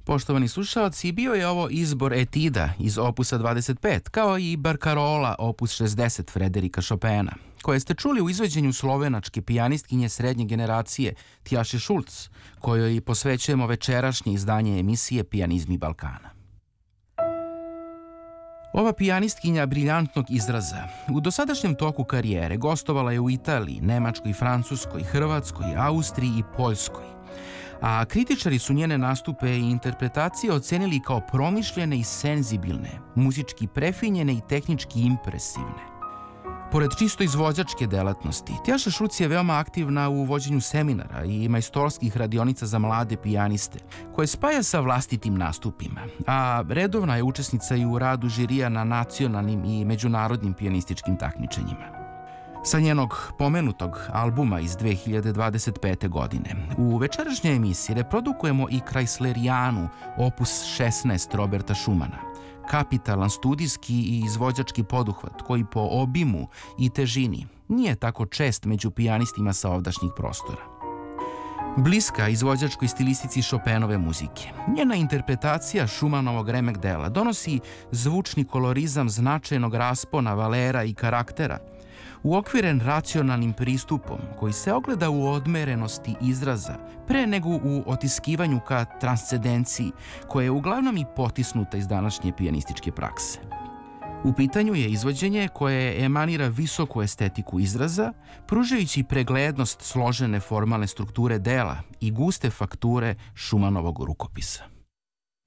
Poštovani slušalci, bio je ovo izbor etida iz opusa 25, kao i Barcarola opus 60 Frederika Chopina, koje ste čuli u izvođenju slovenačke pijanistkinje srednje generacije Tjaše Šulc, kojoj posvećujemo večerašnje izdanje emisije Pijanizmi Balkana. Ova pijanistkinja briljantnog izraza u dosadašnjem toku karijere gostovala je u Italiji, Nemačkoj, Francuskoj, Hrvatskoj, Austriji i Poljskoj, a kritičari su njene nastupe i interpretacije ocenili kao promišljene i senzibilne, muzički prefinjene i tehnički impresivne. Pored čisto izvođačke delatnosti, Tjaša Šulc je veoma aktivna u vođenju seminara i majstorskih radionica za mlade pijaniste, koje spaja sa vlastitim nastupima, a redovna je učesnica i u radu žirija na nacionalnim i međunarodnim pijanističkim takmičenjima. Sa njenog pomenutog albuma iz 2025. godine u večerašnjoj emisiji reprodukujemo i Kreislerijanu, opus 16 Roberta Schumana, kapitalan studijski i izvođački poduhvat koji po obimu i težini nije tako čest među pijanistima sa ovdašnjih prostora. Bliska izvođačkoj stilistici Chopinove muzike, njena interpretacija Schumannovog remek dela donosi zvučni kolorizam značajnog raspona, valera i karaktera, uokviren racionalnim pristupom koji se ogleda u odmerenosti izraza pre nego u otiskivanju ka transcendenciji koja je uglavnom i potisnuta iz današnje pijanističke prakse. U pitanju je izvođenje koje emanira visoku estetiku izraza, pružajući preglednost složene formalne strukture dela i guste fakture Schumannovog rukopisa.